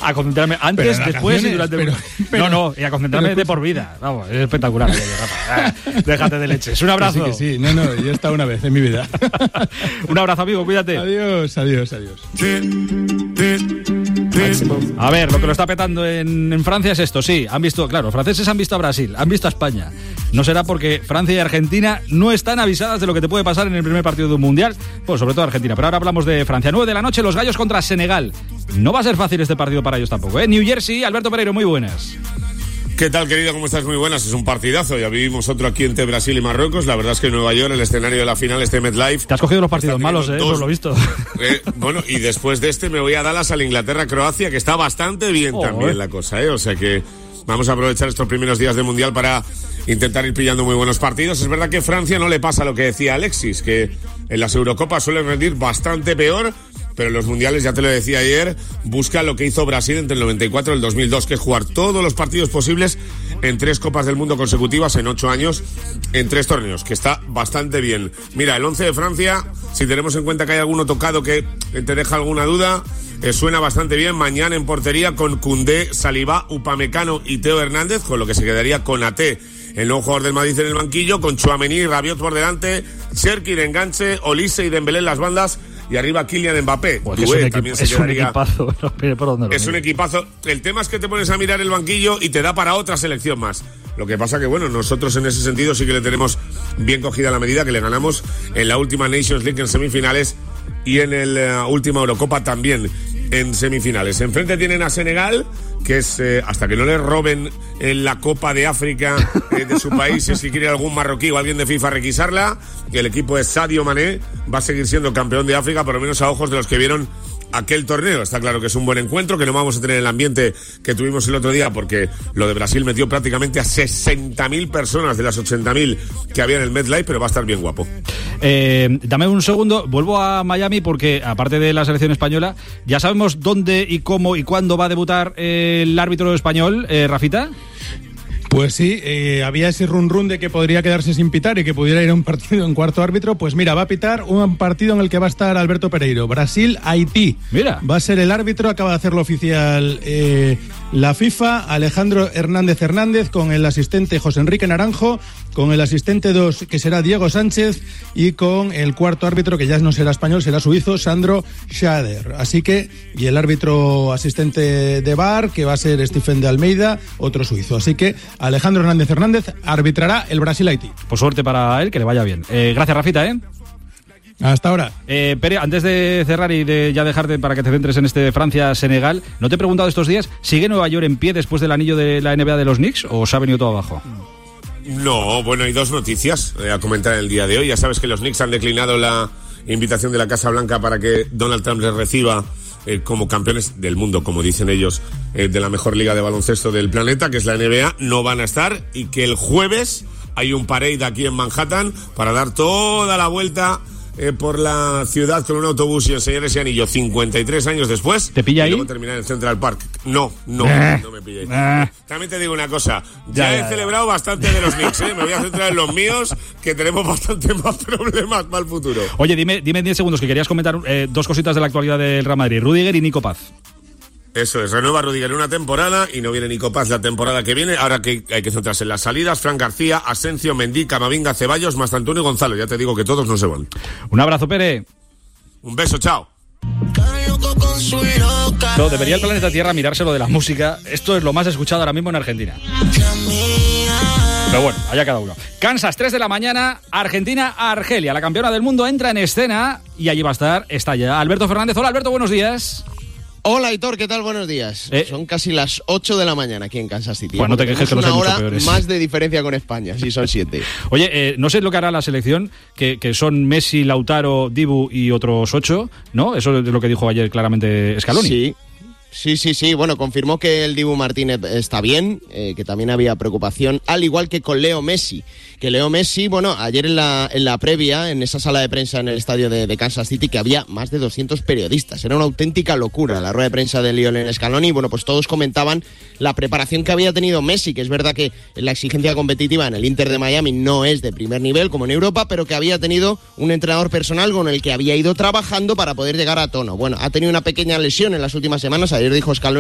A concentrarme antes, después y durante... No, y a concentrarme de por vida. Vamos, es espectacular. Rafa. Déjate de leches. Un abrazo. Que sí. No, yo he estado una vez en mi vida. Un abrazo, amigo, cuídate. Adiós. A ver, lo que lo está petando en Francia es esto, sí. Han visto, claro, los franceses han visto a Brasil, han visto a España. No será porque Francia y Argentina no están avisadas de lo que te puede pasar en el primer partido de un mundial, pues sobre todo Argentina. Pero ahora hablamos de Francia. 9 de la noche, los gallos contra Senegal. No va a ser fácil este partido para ellos tampoco, ¿eh? New Jersey, Alberto Pereiro, muy buenas. ¿Qué tal, querido? ¿Cómo estás? Muy buenas. Es un partidazo. Ya vivimos otro aquí entre Brasil y Marruecos. La verdad es que en Nueva York, el escenario de la final, MetLife. Te has cogido los partidos malos, eso lo he visto. Bueno, y después de este me voy a Dallas, al Inglaterra-Croacia, que está bastante bien también la cosa, ¿eh? O sea que vamos a aprovechar estos primeros días de Mundial para intentar ir pillando muy buenos partidos. Es verdad que Francia no le pasa lo que decía Alexis, que en las Eurocopas suele rendir bastante peor, pero en los mundiales, ya te lo decía ayer, busca lo que hizo Brasil entre el 94 y el 2002, que es jugar todos los partidos posibles en 3 Copas del Mundo consecutivas en 8 años, en 3 torneos, que está bastante bien. Mira, el 11 de Francia, si tenemos en cuenta que hay alguno tocado que te deja alguna duda, suena bastante bien. Mañana en portería con Koundé, Saliba, Upamecano y Teo Hernández, con lo que se quedaría con Konaté, el nuevo jugador del Madrid, en el banquillo, con Tchouaméni y Rabiot por delante, Cherki de enganche, Olise y Dembélé en las bandas, y arriba Kylian Mbappé. Pues es un equipazo. Es un equipazo. El tema es que te pones a mirar el banquillo y te da para otra selección más. Lo que pasa que, bueno, nosotros en ese sentido sí que le tenemos bien cogida la medida, que le ganamos en la última Nations League en semifinales y en la última Eurocopa también en semifinales. Enfrente tienen a Senegal, que es hasta que no le roben en la Copa de África de su país, si es que quiere algún marroquí o alguien de FIFA requisarla. El equipo de Sadio Mané va a seguir siendo campeón de África, por lo menos a ojos de los que vieron aquel torneo. Está claro que es un buen encuentro, que no vamos a tener el ambiente que tuvimos el otro día, porque lo de Brasil metió prácticamente a 60.000 personas de las 80.000 que había en el MetLife, pero va a estar bien guapo. Dame un segundo, vuelvo a Miami porque, aparte de la selección española, ¿ya sabemos dónde y cómo y cuándo va a debutar el árbitro español, Rafita? Pues sí, había ese run de que podría quedarse sin pitar y que pudiera ir a un partido en cuarto árbitro. Pues mira, va a pitar un partido en el que va a estar Alberto Pereiro. Brasil-Haití. Mira. Va a ser el árbitro, acaba de hacerlo oficial la FIFA, Alejandro Hernández, con el asistente José Enrique Naranjo, con el asistente 2, que será Diego Sánchez, y con el cuarto árbitro, que ya no será español, será suizo, Sandro Schader. Así que, y el árbitro asistente de VAR, que va a ser Stephen de Almeida, otro suizo. Así que Alejandro Hernández arbitrará el Brasil-Haití. Pues suerte para él, que le vaya bien. Gracias, Rafita, Hasta ahora. Pere, antes de cerrar y de ya dejarte para que te centres en este Francia-Senegal, ¿no te he preguntado estos días, sigue Nueva York en pie después del anillo de la NBA de los Knicks o se ha venido todo abajo? No, bueno, hay 2 noticias a comentar el día de hoy. Ya sabes que los Knicks han declinado la invitación de la Casa Blanca para que Donald Trump les reciba como campeones del mundo, como dicen ellos, de la mejor liga de baloncesto del planeta, que es la NBA. No van a estar, y que el jueves hay un parade aquí en Manhattan para dar toda la vuelta por la ciudad con un autobús y enseñar ese anillo 53 años después. ¿Te pilla ahí? Y luego terminar en Central Park. No me pilla ahí. También te digo una cosa, ya he celebrado bastante de los Knicks, me voy a centrar en los míos, que tenemos bastante más problemas para el futuro. Oye, dime 10 segundos, que querías comentar 2 cositas de la actualidad del Real Madrid. Rüdiger y Nico Paz. Eso es, renueva Rüdiger una temporada y no viene Nico Paz la temporada que viene. Ahora que hay que centrarse en las salidas: Fran García, Asensio, Mendy, Camavinga, Ceballos, más Antonio y Gonzalo. Ya te digo que todos no se van. Un abrazo, Pere. Un beso, chao. No, debería el planeta Tierra mirarse lo de la música. Esto es lo más escuchado ahora mismo en Argentina. Pero bueno, allá cada uno. Kansas, 3 de la mañana, Argentina a Argelia. La campeona del mundo entra en escena y allí va a estar, está ya Alberto Fernández. Hola, Alberto, buenos días. Hola, Aitor, ¿qué tal? Buenos días. Son casi las 8 de la mañana aquí en Kansas City. Pues no te quejes, que los hay mucho peores. Una hora más de diferencia con España, sí, son 7. Oye, no sé lo que hará la selección, que son Messi, Lautaro, Dibu y otros 8, ¿no? Eso es lo que dijo ayer claramente Scaloni. Sí. Bueno, confirmó que el Dibu Martínez está bien, que también había preocupación, al igual que con Leo Messi. Que Leo Messi, bueno, ayer en la previa, en esa sala de prensa en el estadio de Kansas City, que había más de 200 periodistas. Era una auténtica locura la rueda de prensa de Lionel Scaloni. Bueno, pues todos comentaban la preparación que había tenido Messi, que es verdad que la exigencia competitiva en el Inter de Miami no es de primer nivel, como en Europa, pero que había tenido un entrenador personal con el que había ido trabajando para poder llegar a tono. Bueno, ha tenido una pequeña lesión en las últimas semanas. Ayer dijo Scaloni